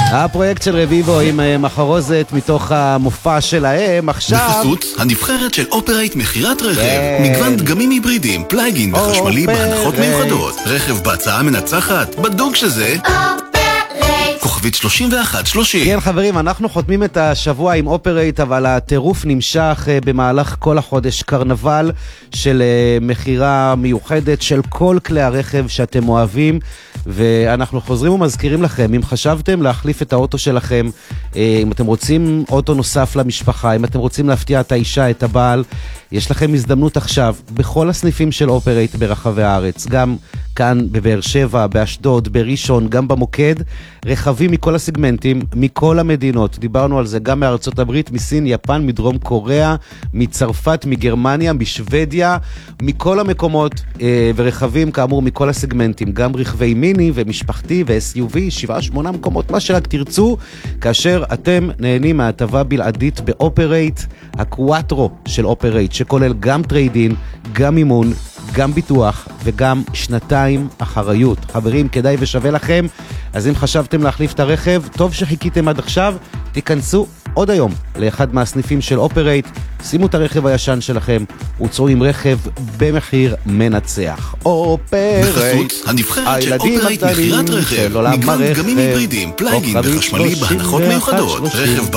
הפרויקט של רביבו עם מחרוזת מתוך המופע שלהם עכשיו. בחסות הנבחרת של אופרייט מחירת רכב, מגוון דגמים היברידיים, פלייגין וחשמלי בהנחות מיוחדות. רכב בהצעה מנצחת, בדוק שזה כוכבית 3130. כן חברים, אנחנו חותמים את השבוע עם אופרייט, אבל הטירוף נמשך במהלך כל החודש. קרנבל של מחירה מיוחדת של כל כלי הרכב שאתם אוהבים, ואנחנו חוזרים ומזכירים לכם, אם חשבתם להחליף את האוטו שלכם, אם אתם רוצים אוטו נוסף למשפחה, אם אתם רוצים להפתיע את האישה, את הבעל, יש לכם הזדמנות עכשיו בכל הסניפים של אופרייט ברחבי הארץ, גם כאן בבאר שבע, באשדוד, בראשון, גם במוקד, רכבים מכל הסגמנטים, מכל המדינות. דיברנו על זה גם מארצות הברית, מסין, יפן, מדרום קוריאה, מצרפת, מגרמניה, משוודיה, מכל המקומות, ורכבים כאמור מכל הסגמנטים, גם רכבי מיני ומשפחתי ו-SUV, 7-8 מקומות, מה שרק תרצו, כאשר אתם נהנים מהטבה בלעדית באופרייט, הקואטרו של אופרייט, שכולל גם טריידין, גם מימון, גם ביטוח וגם שנתיים אחריות. חברים, כדאי ושווה לכם. אז אם חשבתם להחליף את הרכב, טוב שחיכיתם עד עכשיו, תיכנסו עוד היום לאחד מהסניפים של אופרייט, שימו את הרכב הישן שלכם, וצאו עם רכב במחיר מנצח. אופרייט, בחסות הנבחרת של אופרייט מחירת רכב, מגוון דגמים היברידיים, פלייגין וחשמלי בהנחות מיוחדות. רכב